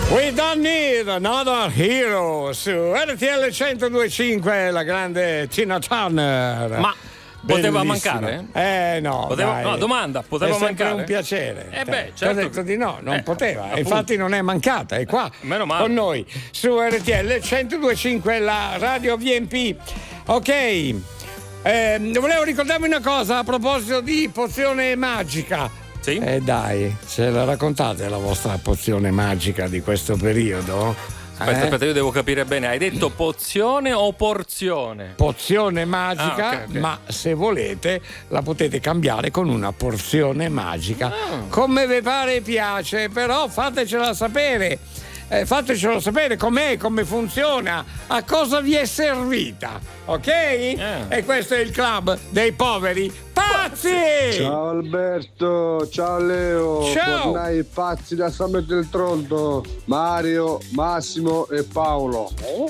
We don't need another hero su RTL 102.5, la grande Tina Turner. Ma poteva bellissima. mancare? No, no, domanda, poteva è sempre mancare? un piacere. Certo. Ti ho detto di no, non poteva. Appunto. Infatti non è mancata, è qua Meno male. con noi su RTL 102.5, la radio VMP. Ok, volevo ricordarvi una cosa a proposito di pozione magica. Sì? Dai, ce la raccontate la vostra pozione magica di questo periodo? Aspetta, io devo capire bene. Hai detto pozione o porzione? Pozione magica, ok. ma se volete la potete cambiare con una porzione magica. Come vi pare e piace, però fatecela sapere. Fatecelo sapere com'è, come funziona, a cosa vi è servita, ok? E questo è il club dei poveri pazzi! Ciao Alberto, ciao Leo, Ciao. tornai pazzi da Summit del Tronto, Mario, Massimo e Paolo.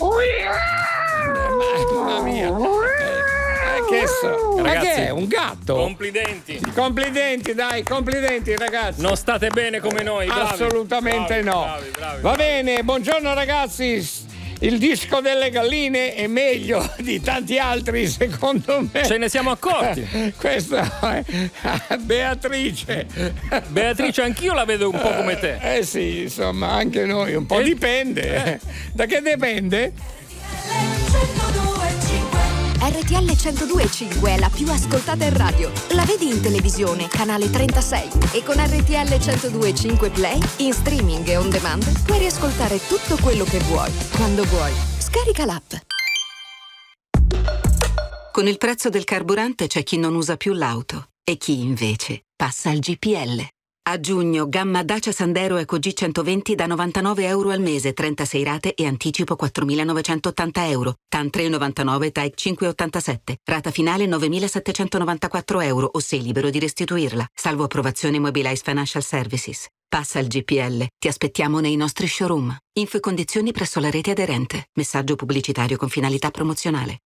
Mamma mia! Che so? Ma Ragazzi, che è? Un gatto? Complimenti. Complimenti ragazzi. Non state bene come noi, bravi. Assolutamente Bravi, no. bravi. Va bene, buongiorno ragazzi. Il disco delle galline è meglio di tanti altri, secondo me. Ce ne siamo accorti. Questa è Beatrice. Beatrice, anch'io la vedo un po' come te. Sì, insomma, anche noi un po' dipende. Da che dipende? RTL 102.5 è la più ascoltata in radio. La vedi in televisione, canale 36. E con RTL 102.5 Play, in streaming e on demand, puoi riascoltare tutto quello che vuoi, quando vuoi. Scarica l'app. Con il prezzo del carburante c'è chi non usa più l'auto e chi invece passa al GPL. A giugno, gamma Dacia Sandero Eco G120 da €99 al mese, 36 rate e anticipo €4.980. TAN 3,99, TAEC 5,87. Rata finale €9.794 o sei libero di restituirla. Salvo approvazione Mobilize Financial Services. Passa al GPL. Ti aspettiamo nei nostri showroom. Info e condizioni presso la rete aderente. Messaggio pubblicitario con finalità promozionale.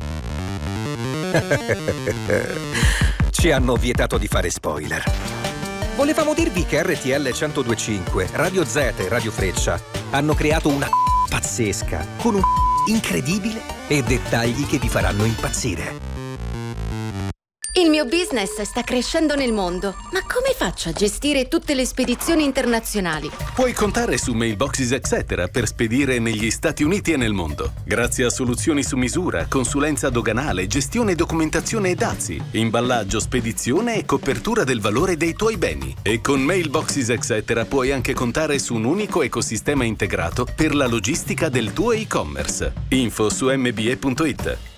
Ci hanno vietato di fare spoiler. Volevamo dirvi che RTL 102.5, Radio Z e Radio Freccia hanno creato una pazzesca, con un incredibile e dettagli che vi faranno impazzire. Il mio business sta crescendo nel mondo, ma come faccio a gestire tutte le spedizioni internazionali? Puoi contare su Mailboxes Etc. per spedire negli Stati Uniti e nel mondo. Grazie a soluzioni su misura, consulenza doganale, gestione e documentazione e dazi, imballaggio, spedizione e copertura del valore dei tuoi beni. E con Mailboxes Etc. puoi anche contare su un unico ecosistema integrato per la logistica del tuo e-commerce. Info su mbe.it.